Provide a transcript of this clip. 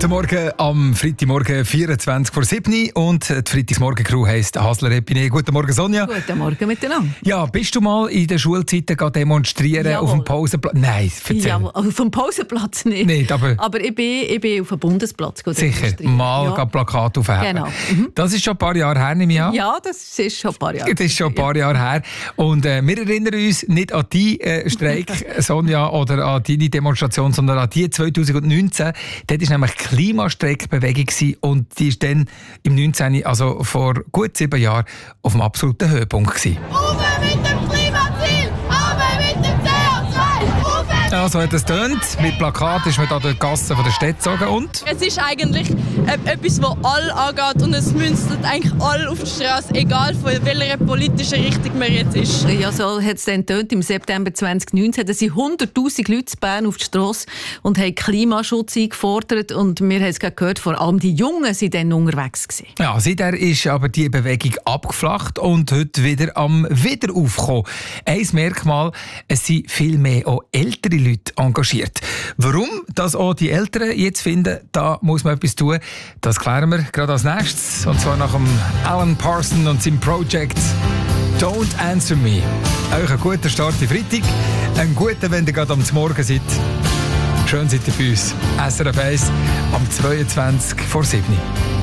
Morgen am Freitagmorgen 24 vor 7 und die Freitagsmorgen-Crew heisst Hasler Epine. Guten Morgen, Sonja. Guten Morgen miteinander. Ja, bist du mal in der Schulzeit demonstrieren auf dem Pausenplatz? Nein, erzähl. Ja, auf dem Pausenplatz nicht. Nicht, aber ich bin auf dem Bundesplatz sicher, mal Plakat aufheben. Genau. Das ist schon ein paar Jahre her, nehme ich an. Ja, das ist schon ein paar Jahre. Das ist schon ein paar Jahre her. Und wir erinnern uns nicht an deinen Streik, Sonja, oder an deine Demonstration, sondern an die 2019. Dort war nämlich Klimastreikbewegung und die ist dann im 19., also vor gut 7 Jahren, auf dem absoluten Höhepunkt gewesen. Uwe mit dem Klimaziel, aber mit dem CO2. Ja, so hat es getönt. Mit Plakat ist man da durch die Gassen der Stadt gezogen und... Es ist eigentlich etwas, das alle angeht und es münzt eigentlich alle auf die Straße, egal von welcher politischen Richtung man jetzt ist. Ja, so hat es dann getönt. Im September 2019 da sind 100'000 Leute in Bern auf die Strasse und haben Klimaschutz eingefordert. Und wir haben es gerade gehört, vor allem die Jungen waren dann unterwegs gewesen. Ja, seither ist aber die Bewegung abgeflacht und heute wieder am Wiederaufkommen. Ein Merkmal, es sind viel mehr auch ältere Leute engagiert. Warum das auch die Älteren jetzt finden, da muss man etwas tun. Das klären wir gerade als nächstes. Und zwar nach dem Alan Parsons und seinem Projekt Don't Answer Me. Euch ein guter Start in Freitag. Ein guter, wenn ihr gerade am Morgen seid. Schön seid ihr bei uns. SRF 1 am 22 vor 7.